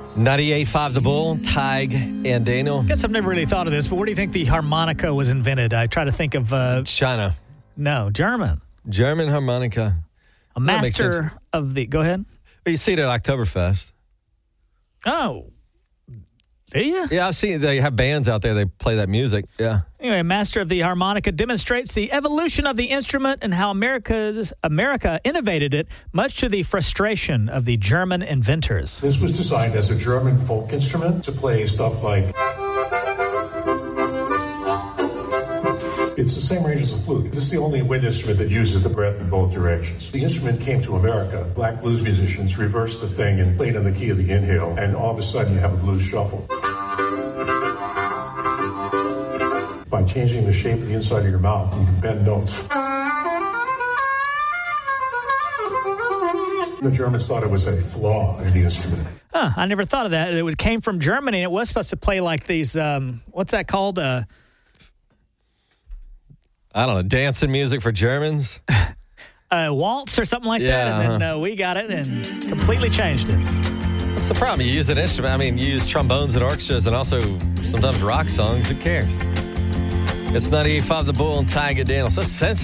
98.5 The Bull, Tig and Daniel. Guess I've never really thought of this, but where do you think the harmonica was invented? I try to think of... China. No, German. German harmonica. A master of the... Go ahead. Well, you see it at Oktoberfest. Oh. Do you? Yeah, I've seen they have bands out there. They play that music. Yeah. Anyway, master of the harmonica demonstrates the evolution of the instrument and how America innovated it, much to the frustration of the German inventors. This was designed as a German folk instrument to play stuff like... It's the same range as a flute. This is the only wind instrument that uses the breath in both directions. The instrument came to America. Black blues musicians reversed the thing and played on the key of the inhale, and all of a sudden you have a blues shuffle. By changing the shape of the inside of your mouth, you can bend notes. The Germans thought it was a flaw in the instrument. I never thought of that. It came from Germany, and it was supposed to play like these, what's that called? I don't know, dancing music for Germans? Waltz or something like that. And then we got it and completely changed it. What's the problem? You use an instrument. I mean, you use trombones and orchestras and also sometimes rock songs. Who cares? It's 98.5 The Bull and Tig and Daniel. So sensitive.